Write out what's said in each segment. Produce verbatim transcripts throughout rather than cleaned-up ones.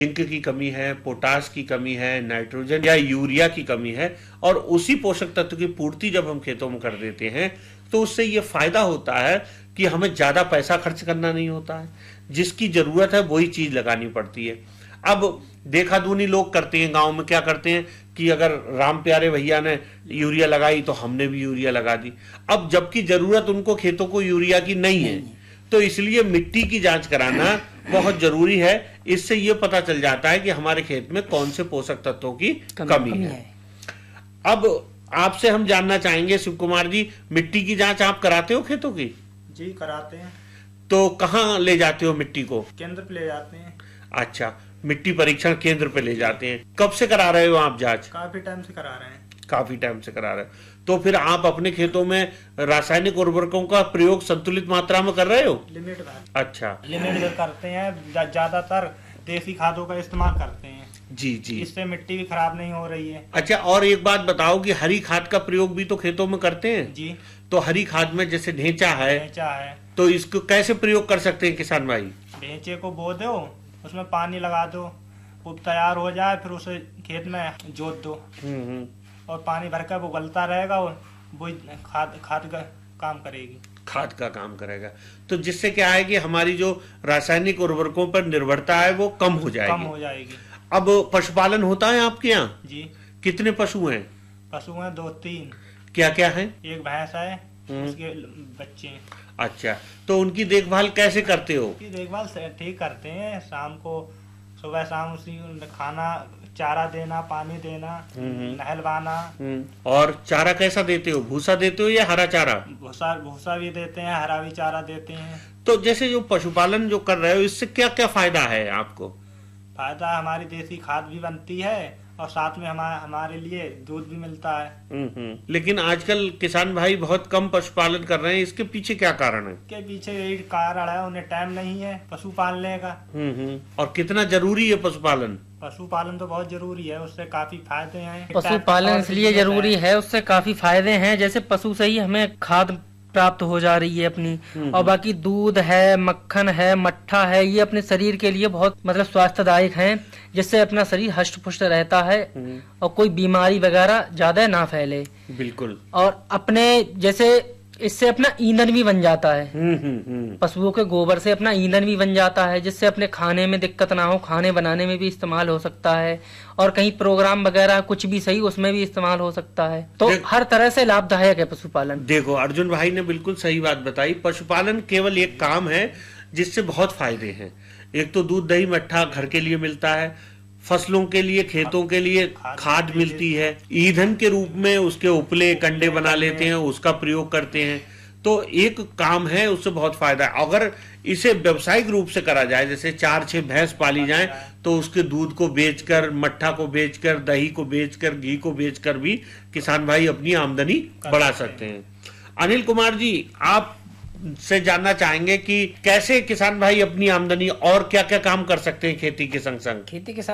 Zinc की कमी है, पोटास की कमी है, नाइट्रोजन या यूरिया की कमी है, और उसी पोषक तत्व की पूर्ति जब हम खेतों में कर देते हैं तो उससे ये फायदा होता है कि हमें ज्यादा पैसा खर्च करना नहीं होता है, जिसकी जरूरत है वही चीज लगानी पड़ती है। अब देखा दूनी लोग करते हैं, गांव में क्या करते हैं कि अगर राम प्यारे भैया ने यूरिया लगाई तो हमने भी यूरिया लगा दी। अब जबकि जरूरत उनको खेतों को यूरिया की नहीं है, तो इसलिए मिट्टी की जांच कराना बहुत जरूरी है। इससे ये पता चल जाता है कि हमारे खेत में कौन से पोषक तत्वों की कमी है। अब आपसे हम जानना चाहेंगे शिव कुमार जी, मिट्टी की जांच आप कराते हो खेतों की? जी कराते हैं। तो कहाँ ले जाते हो मिट्टी को? केंद्र पे ले जाते हैं। अच्छा, मिट्टी परीक्षण केंद्र पे ले जाते हैं। कब से करा रहे हो आप जांच? काफी टाइम से करा रहे हैं। काफी टाइम से करा रहे हो। तो फिर आप अपने खेतों में रासायनिक उर्वरकों का प्रयोग संतुलित मात्रा में कर रहे हो? लिमिट में। अच्छा, लिमिट में करते हैं। ज्यादातर देसी खादों का इस्तेमाल करते हैं। जी जी। इससे मिट्टी भी खराब नहीं हो रही है। अच्छा, और एक बात बताओ कि हरी खाद का प्रयोग भी तो खेतों में करते हैं? जी। तो हरी खाद में जैसे ढेंचा है, ढेंचा है, तो इसको कैसे प्रयोग कर सकते हैं किसान भाई? ढेंचे को बो दो, उसमें पानी लगा दो, वो तैयार हो जाए, फिर उसे खेत में जोत दो और पानी भरकर वो गलता रहेगा, वो खाद खाद का काम करेगी। खाद का काम करेगा, तो जिससे क्या है कि हमारी जो रासायनिक उर्वरकों पर निर्भरता है वो कम हो जाएगी। कम हो जाएगी। अब पशुपालन होता है आपके यहाँ? जी। कितने पशु हैं? पशु हैं दो तीन। क्या क्या है? एक भैंस है, उसके बच्चे हैं। अच्छा, तो उनकी देखभाल कैसे करते हो? उनकी देखभाल ठीक करते हैं। शाम को, सुबह शाम उसी खाना चारा देना, पानी देना, नहलवाना। और चारा कैसा देते हो? भूसा देते हो या हरा चारा? भूसा भूसा भी देते हैं, हरा भी चारा देते हैं। तो जैसे जो पशुपालन जो कर रहे हो, इससे क्या क्या फायदा है आपको? फायदा, हमारी देसी खाद भी बनती है और साथ में हमारे हमारे लिए दूध भी मिलता है। लेकिन आजकल किसान भाई बहुत कम पशुपालन कर रहे हैं, इसके पीछे क्या कारण है? के पीछे यही कारण है, उन्हें टाइम नहीं है पशु पालने का। और कितना जरूरी है पशुपालन? पशुपालन तो बहुत जरूरी है, उससे काफी फायदे हैं। पशुपालन इसलिए जरूरी है, उससे काफी फायदे हैं। जैसे पशु से ही हमें खाद प्राप्त हो जा रही है अपनी, और बाकी दूध है, मक्खन है, मट्ठा है, ये अपने शरीर के लिए बहुत मतलब स्वास्थ्यदायक हैं, जिससे अपना शरीर हष्ट पुष्ट रहता है और कोई बीमारी वगैरह ज्यादा ना फैले। बिल्कुल। और अपने जैसे इससे अपना ईंधन भी बन जाता है। पशुओं के गोबर से अपना ईंधन भी बन जाता है, जिससे अपने खाने में दिक्कत ना हो, खाने बनाने में भी इस्तेमाल हो सकता है, और कहीं प्रोग्राम वगैरह कुछ भी सही उसमें भी इस्तेमाल हो सकता है। तो हर तरह से लाभदायक है पशुपालन। देखो, अर्जुन भाई ने बिल्कुल सही बात बताई। पशुपालन केवल एक काम है जिससे बहुत फायदे हैं। एक तो दूध दही मट्ठा घर के लिए मिलता है, फसलों के लिए, खेतों के लिए खाद मिलती है, ईंधन के रूप में उसके उपले कंडे बना लेते हैं, उसका प्रयोग करते हैं। तो एक काम है, उससे बहुत फायदा है। अगर इसे व्यावसायिक रूप से करा जाए, जैसे चार छह भैंस पाली जाए, तो उसके दूध को बेचकर, मट्ठा को बेचकर, दही को बेचकर, घी को बेचकर भी किसान भाई अपनी आमदनी बढ़ा सकते हैं। अनिल कुमार जी, आप से जानना चाहेंगे कि कैसे किसान भाई अपनी आमदनी और क्या क्या काम कर सकते हैं खेती के संग संग? खेती के साथ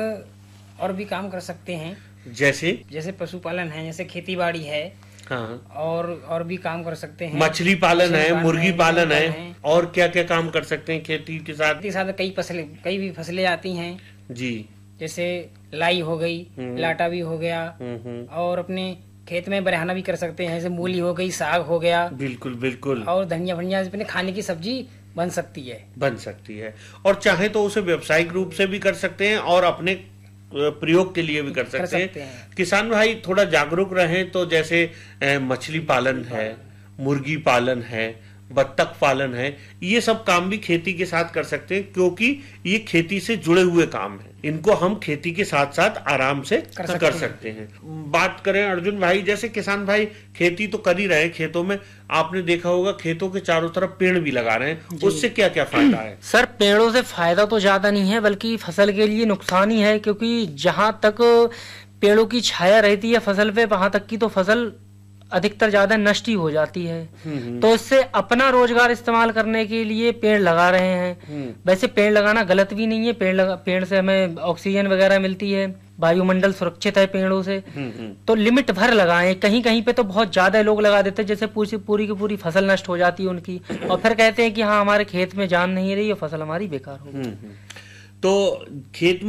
साथ और भी काम कर सकते हैं। जैसे जैसे पशुपालन है, जैसे खेती बाड़ी है। हाँ। और और भी काम कर सकते हैं। मछली पालन है, मुर्गी पालन है, और क्या क्या काम कर सकते हैं खेती के साथ? खेती के साथ कई फसलें कई भी फसलें आती हैं जी। जैसे लाई हो गई, लाटा भी हो गया, और अपने खेत में बरहाना भी कर सकते हैं, जैसे मूली हो गई, साग हो गया। बिल्कुल बिल्कुल। और धनिया भनिया अपने खाने की सब्जी बन सकती है बन सकती है और चाहे तो उसे व्यावसायिक रूप से भी कर सकते हैं और अपने प्रयोग के लिए भी कर सकते, कर सकते हैं।, हैं किसान भाई थोड़ा जागरूक रहें तो जैसे मछली पालन है, मुर्गी पालन है, बत्तख पालन है, ये सब काम भी खेती के साथ कर सकते हैं, क्योंकि ये खेती से जुड़े हुए काम हैं। इनको हम खेती के साथ साथ आराम से कर सकते, कर सकते हैं।, हैं बात करें अर्जुन भाई, जैसे किसान भाई खेती तो कर ही रहे हैं, खेतों में आपने देखा होगा खेतों के चारों तरफ पेड़ भी लगा रहे हैं, उससे क्या क्या फायदा है? सर, पेड़ों से फायदा तो ज्यादा नहीं है, बल्कि फसल के लिए नुकसान ही है, क्योंकि जहां तक पेड़ों की छाया रहती है फसल पे, वहां तक की तो फसल अधिकतर ज्यादा नष्ट ही हो जाती है। तो इससे अपना रोजगार इस्तेमाल करने के लिए पेड़ लगा रहे हैं। वैसे पेड़ लगाना गलत भी नहीं है, पेड़ लगा पेड़ से हमें ऑक्सीजन वगैरह मिलती है, वायुमंडल सुरक्षित है पेड़ों से। तो लिमिट भर लगाएं, कहीं कहीं पे तो बहुत ज्यादा लोग लगा देते हैं, जैसे पूरी पूरी की पूरी फसल नष्ट हो जाती है उनकी, और फिर कहते हैं कि हाँ हमारे खेत में जान नहीं रही और फसल हमारी बेकार हो गई। तो खेत